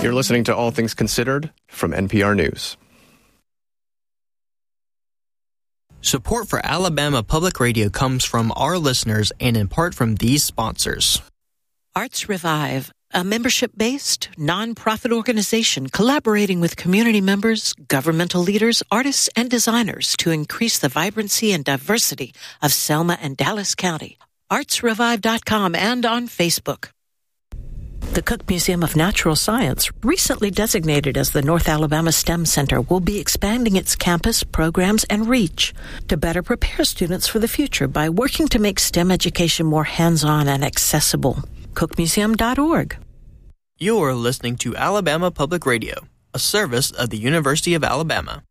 You're listening to All Things Considered from NPR News. Support for Alabama Public Radio comes from our listeners and in part from these sponsors. Arts Revive, a membership-based, non-profit organization collaborating with community members, governmental leaders, artists, and designers to increase the vibrancy and diversity of Selma and Dallas County. ArtsRevive.com and on Facebook. The Cook Museum of Natural Science, recently designated as the North Alabama STEM Center, will be expanding its campus, programs, and reach to better prepare students for the future by working to make STEM education more hands-on and accessible. cookmuseum.org. You're listening to Alabama Public Radio, a service of the University of Alabama.